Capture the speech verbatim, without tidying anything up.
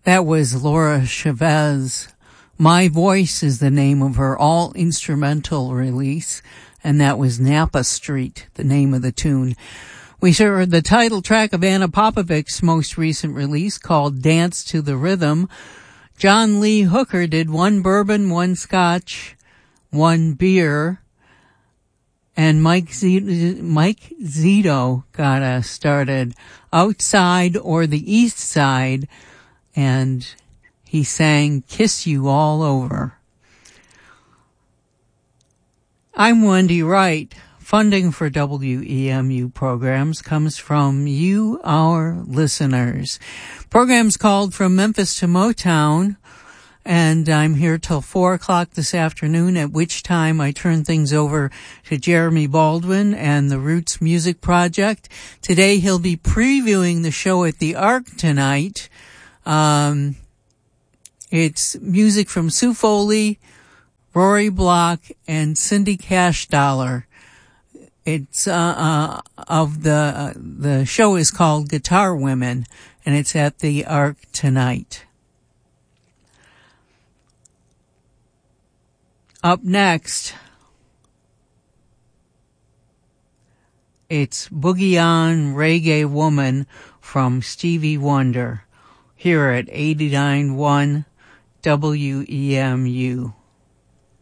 That was Laura Chavez. My Voice is the name of her all-instrumental release, and that was Napa Street, the name of the tune. We heard the title track of Anna Popovic's most recent release called Dance to the Rhythm. John Lee Hooker did One Bourbon, One Scotch, One Beer, and Mike Z- Mike Zito got us started Outside or the East Side, and he sang Kiss You All Over. I'm Wendy Wright. Funding for W E M U programs comes from you, our listeners. Programs called From Memphis to Motown, and I'm here till four o'clock this afternoon, at which time I turn things over to Jeremy Baldwin and the Roots Music Project. Today he'll be previewing the show at the Ark tonight. Um, it's music from Sue Foley, Rory Block, and Cindy Cash Dollar. It's uh, uh of the uh, the show is called Guitar Women, and it's at the Ark tonight. Up next, it's Boogie On Reggae Woman from Stevie Wonder, here at eighty-nine point one W E M U.